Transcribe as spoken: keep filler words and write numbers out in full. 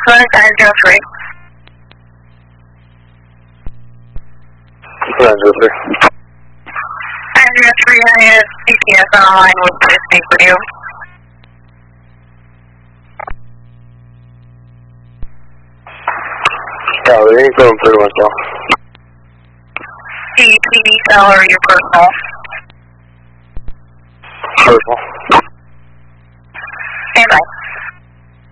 Flight nine zero three. nine zero three. nine zero three, I have C T S online with to speak with you. Yeah, they ain't going pretty much well. The P D cell or your personal? Personal. Stand by.